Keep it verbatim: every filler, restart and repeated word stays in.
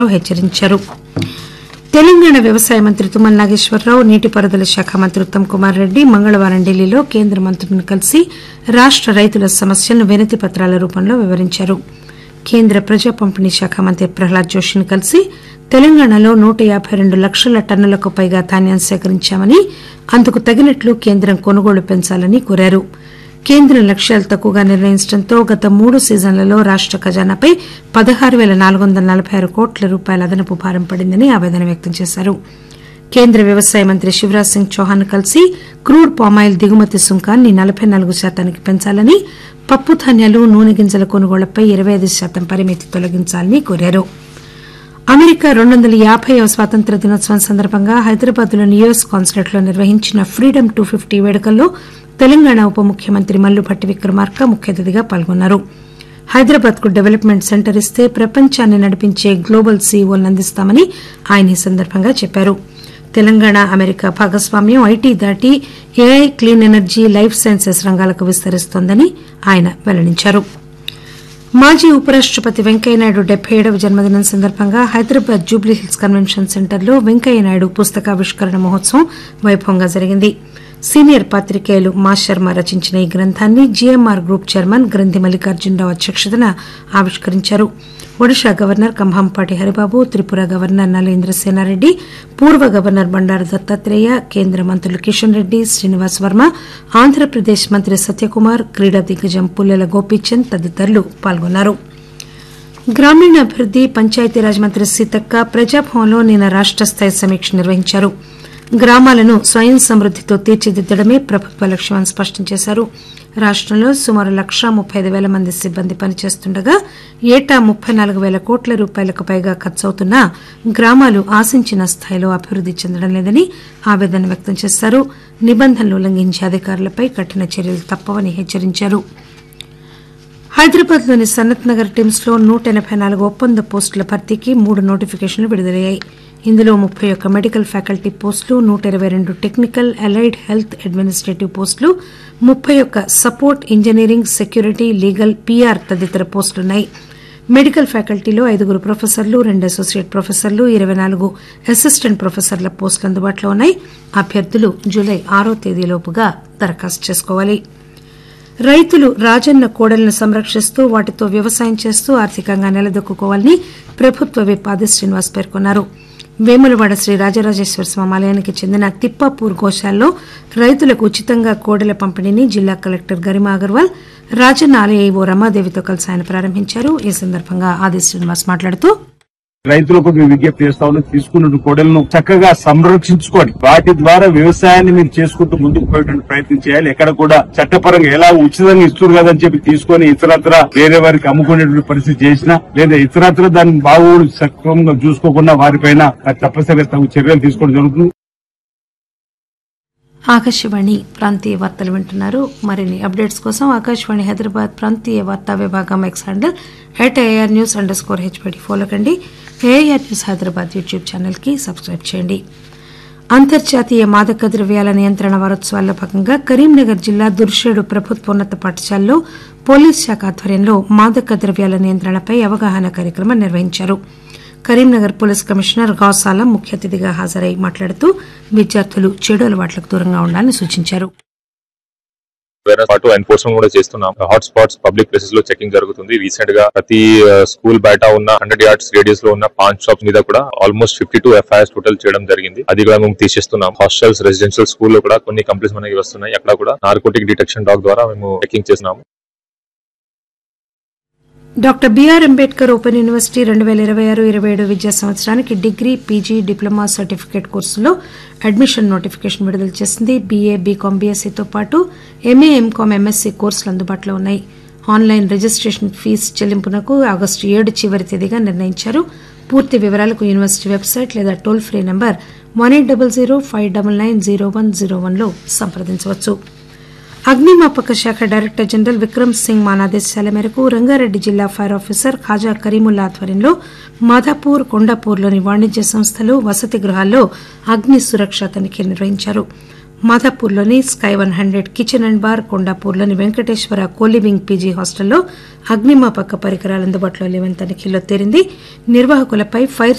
హెచ్చరించారు. తెలంగాణ వ్యవసాయ మంత్రి తుమ్మల నాగేశ్వరరావు, నీటిపారుదల శాఖ మంత్రి ఉత్తమ్ కుమార్ రెడ్డి మంగళవారం ఢిల్లీలో కేంద్ర మంత్రులను కలిసి రాష్ట రైతుల సమస్యలను వినతి పత్రాల రూపంలో వివరించారు. కేంద్ర ప్రజా పంపిణీ శాఖ మంత్రి ప్రహ్లాద్ జోషిని కలిసి తెలంగాణలో నూట యాబై రెండు లక్షల టన్నులకు పైగా ధాన్యం సేకరించామని, అందుకు తగినట్లు కేంద్రం కొనుగోళ్లు పెంచాలని కోరారు. కేంద్రం లక్ష్యాలు తక్కువగా నిర్ణయించడంతో గత మూడు సీజన్లలో రాష్ట ఖజానాపై పదహారు పేల నాలుగు వందల నలబై ఆరు కోట్ల రూపాయల అదనపు భారం పడిందని ఆవేదన వ్యక్తం చేశారు. కేంద్ర వ్యవసాయ మంత్రి శివరాజ్ సింగ్ చౌహాన్ కలిసి క్రూడ్ పామాయిల్ దిగుమతి సుంకాన్ని నలబై నాలుగు శాతానికి పెంచాలని, పప్పు ధాన్యాలు, నూనె గింజల కొనుగోళ్లపై ఇరవై ఐదు శాతం పరిమితి తొలగించాలని కోరారు. అమెరికా రెండు వందల యాబైవ స్వాతంత్ర్య దినోత్సవం సందర్భంగా హైదరాబాద్లోని యుఎస్ కాన్సులేట్లో నిర్వహించిన ఫ్రీడమ్ టూ ఫిఫ్టీ వేడుకల్లో తెలంగాణ ఉప ముఖ్యమంత్రి మల్లుభట్టి విక్రమార్క ముఖ్య అతిథిగా పాల్గొన్నారు. హైదరాబాద్ కు డెవలప్మెంట్ సెంటర్ ఇస్తే ప్రపంచాన్ని నడిపించే గ్లోబల్ సీఈఓలను అందిస్తామని ఆయన ఈ సందర్భంగా చెప్పారు. తెలంగాణ అమెరికా భాగస్వామ్యం ఐటీ దాటి AI, clean energy, life sciences రంగాలకు విస్తరిస్తోందని ఆయన వెల్లడించారు. మాజీ ఉపరాష్టపతి వెంకయ్యనాయుడు డెబ్బై ఏడవ జన్మదినం సందర్భంగా హైదరాబాద్ జూబ్లీహిల్స్ కన్వెన్షన్ సెంటర్లో వెంకయ్యనాయుడు పుస్తకావిష్కరణ మహోత్సవం వైభవంగా జరిగింది. సీనియర్ పాత్రికేయులు మా శర్మ రచించిన ఈ గ్రంథాన్ని జీఎంఆర్ గ్రూప్ చైర్మన్ గ్రంథి మల్లికార్జునరావు అధ్యక్షతన ఆవిష్కరించారు. ఒడిషా గవర్నర్ కంభంపాటి హరిబాబు, త్రిపుర గవర్నర్ నరేంద్ర సేనారెడ్డి, పూర్వ గవర్నర్ బండారు దత్తాత్రేయ, కేంద్ర మంత్రులు కిషన్ రెడ్డి, శ్రీనివాస్ వర్మ, ఆంధ్రప్రదేశ్ మంత్రి సత్యకుమార్, క్రీడా దిగ్గజం పుల్లెల గోపీచంద్ తదితరులు పాల్గొన్నారు. గ్రామీణాభివృద్ది, పంచాయతీరాజ్ మంత్రి సీతక్క ప్రజాభవన్లో నిన్న రాష్ట స్థాయి సమీక్ష నిర్వహించారు. గ్రామాలను స్వయం సమృద్దితో తీర్చిదిద్దడమే ప్రభుత్వ లక్ష్యమని స్పష్టం చేశారు. రాష్టంలో సుమారు లక్షా ముప్పై ఐదు పేల మంది సిబ్బంది పనిచేస్తుండగా ఏటా ముప్పై నాలుగు పేల కోట్ల రూపాయలకు పైగా ఖర్చవుతున్నా గ్రామాలు ఆశించిన స్థాయిలో అభివృద్ది చెందడం లేదని ఆవేదన వ్యక్తం చేశారు. నిబంధనలు ఉల్లంఘించే అధికారులపై కఠిన చర్యలు తప్పవని హెచ్చరించారు. హైదరాబాద్ లోని సనత్ నగర్ టిమ్స్ లో నూట ఎనబై నాలుగు ఒప్పంద పోస్టుల భర్తీకి మూడు నోటిఫికేషన్లు విడుదలయ్యాయి. ఇందులో ముప్పై ఒక్క మెడికల్ ఫ్యాకల్టీ పోస్టులు, నూట ఇరవై రెండు టెక్నికల్, అలైడ్ హెల్త్ అడ్మినిస్టేటివ్ పోస్టులు, ముప్పై ఒక్క support engineering, security, legal, PR తదితర పోస్టులున్నాయి. మెడికల్ ఫ్యాకల్టీలో ఐదుగురు ప్రొఫెసర్లు, రెండు అసోసియేట్ ప్రొఫెసర్లు, ఇరవై నాలుగు అసిస్టెంట్ ప్రొఫెసర్ల పోస్టులు అందుబాటులో ఉన్నాయి. అభ్యర్థులు జూలై ఆరో తేదీలోపుగా దరఖాస్తు చేసుకోవాలి. రైతులు రాజన్న కోడలను సంరక్షిస్తూ వాటితో వ్యవసాయం చేస్తూ ఆర్థికంగా నిలదొక్కుకోవాలని ప్రభుత్వ విప్ ఆది శ్రీనివాస్ పేర్కొన్నారు. వేములవాడ శ్రీ రాజరాజేశ్వర స్వామి ఆలయానికి చెందిన తిప్పాపూర్ గోశాలలో రైతులకు ఉచితంగా కోడెల పంపిణీని జిల్లా కలెక్టర్ గరిమా అగర్వాల్, రాజన్న ఆలయ ఈవో రమాదేవితో కలిసి ఆయన ప్రారంభించారు. ఈ సందర్భంగా ఆది శ్రీనివాస్ మాట్లాడుతూ రైతులకు మేము విజ్ఞప్తి చేస్తా ఉన్నాం, తీసుకున్న కోడలను చక్కగా సంరక్షించుకోండి. వాటి ద్వారా వ్యవసాయాన్ని మీరు చేసుకుంటూ ముందుకు పోయేటువంటి ప్రయత్నం చేయాలి. ఎక్కడ కూడా చట్టపరంగా ఎలా ఉచితంగా ఇస్తున్నారు కదని చెప్పి తీసుకొని ఇతరత్ర వేరే వారికి అమ్ముకునేటువంటి పరిస్థితి చేసినా, లేదా ఇతరత్ర దాన్ని బాగోడు సక్రమంగా చూసుకోకుండా వారిపైన తప్పనిసరిగా తగు చర్యలు తీసుకోవడం జరుగుతుంది. ఆకాశవాణి ప్రాంతీయ వార్తలు వింటున్నారు. మరిన్ని అప్డేట్స్ కోసం ఆకాశవాణి హైదరాబాద్ ప్రాంతీయ వార్తా విభాగం X handle at AR news under score HPD follow కండి. AR news Hyderabad YouTube channel కి సబ్స్క్రైబ్ చేయండి. అంతర్జాతీయ మాదక ద్రవ్యాల నియంత్రణ వారోత్సవాల్లో భాగంగా కరీంనగర్ జిల్లా దుర్షేడు ప్రభుత్వోన్నత పాఠశాలలో పోలీస్ శాఖ ఆధ్వర్యంలో మాదక ద్రవ్యాల నియంత్రణపై అవగాహన కార్యక్రమం నిర్వహించారు. కరీంనగర్ పోలీస్ కమిషనర్ గౌసాలం ముఖ్య అతిథిగా హాజరై మాట్లాడుతూ విద్యార్థులు చెడు అలవాట్లకు దూరంగా ఉండాలని సూచించారు. పాటు ఎన్ఫోర్స్మెంట్ కూడా చేస్తున్నాం. హాట్ స్పాట్స్, పబ్లిక్ ప్లేసెస్ లో చెకింగ్ జరుగుతుంది. రీసెంట్ గా ప్రతి స్కూల్ బయట ఉన్న హండ్రెడ్ యార్డ్స్ రేడియస్ లో ఉన్న పాన్ షాప్స్ మీద కూడా almost fifty two FIRs total చేయడం జరిగింది. అది కూడా మేము తీసేస్తున్నాం. హాస్టల్స్, రెసిడెన్షియల్ స్కూల్ లో కూడా కొన్ని కంప్లైంట్స్ మనకి వస్తున్నాయి. అక్కడ కూడా నార్కోటిక్ డిటెక్షన్ డాగ్ ద్వారా మేము చెకింగ్ చేస్తున్నాము. Doctor BR Ambedkar open university రెండు పేల ఇరవై ఆరు ఇరవై ఏడు విద్యా సంవత్సరానికి డిగ్రీ, పీజీ, డిప్లొమా, సర్టిఫికేట్ కోర్సుల్లో అడ్మిషన్ నోటిఫికేషన్ విడుదల చేసింది. బీఏ, బీకాం, బీఎస్సీతో పాటు ఎంఏ, ఎంకాం, ఎంఎస్సీ కోర్సులు అందుబాటులో ఉన్నాయి. ఆన్లైన్ రిజిస్టేషన్ ఫీజు చెల్లింపునకు ఆగస్టు ఏడు చివరి తేదీగా నిర్ణయించారు. పూర్తి వివరాలకు యూనివర్సిటీ వెబ్సైట్ లేదా toll free number one eight double zero five double nine zero one zero one లో సంప్రదించవచ్చు. అగ్నిమాపక శాఖ డైరెక్టర్ జనరల్ విక్రమ్ సింగ్ మాన్ ఆదేశాల మేరకు రంగారెడ్డి జిల్లా ఫైర్ ఆఫీసర్ ఖాజా కరీముల్లా ఆధ్వర్యంలో మాధాపూర్, కొండాపూర్లోని వాణిజ్య సంస్థలు, వసతి గృహాల్లో అగ్ని సురక్ష తనిఖీ నిర్వహించారు. మాధాపూర్లోని sky one hundred kitchen and bar, కొండాపూర్లోని Venkateswara coliving PG హాస్టల్లో అగ్నిమాపక పరికరాలు అందుబాటులో లేవని తనిఖీల్లో తేలింది. నిర్వాహకులపై ఫైర్